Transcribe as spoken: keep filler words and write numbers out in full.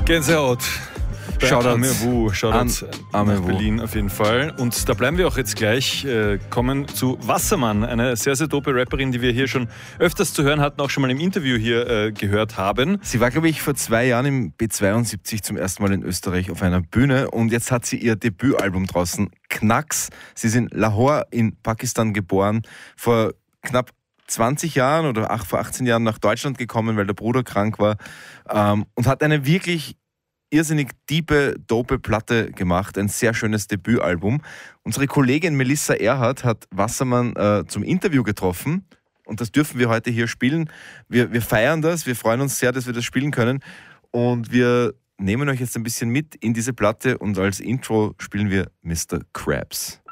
Gänsehaut. Shoutouts Amewu, Shoutouts an nach Berlin auf jeden Fall. Und da bleiben wir auch jetzt gleich, äh, kommen zu Wassermann, eine sehr, sehr dope Rapperin, die wir hier schon öfters zu hören hatten, auch schon mal im Interview hier äh, gehört haben. Sie war, glaube ich, vor zwei Jahren im B zweiundsiebzig zum ersten Mal in Österreich auf einer Bühne und jetzt hat sie ihr Debütalbum draußen, Knacks. Sie ist in Lahore in Pakistan geboren, vor knapp zwanzig Jahren oder ach, vor achtzehn Jahren nach Deutschland gekommen, weil der Bruder krank war, ähm, und hat eine wirklich irrsinnig tiefe, dope Platte gemacht, ein sehr schönes Debütalbum. Unsere Kollegin Melissa Erhardt hat Wassermann äh, zum Interview getroffen und das dürfen wir heute hier spielen. Wir, wir feiern das, wir freuen uns sehr, dass wir das spielen können und wir nehmen euch jetzt ein bisschen mit in diese Platte und als Intro spielen wir Mister Krabs.